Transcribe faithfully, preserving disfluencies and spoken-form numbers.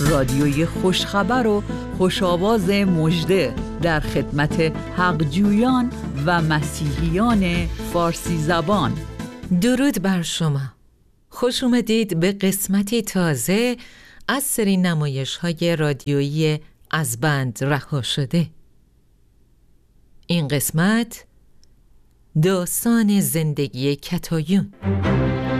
رادیوی خوشخبر و خوشاواز مژده در خدمت حقجویان و مسیحیان فارسی زبان. درود بر شما. خوش اومدید به قسمتی تازه از سری نمایش‌های رادیویی از بند رها شده. این قسمت داستان زندگی کتایون.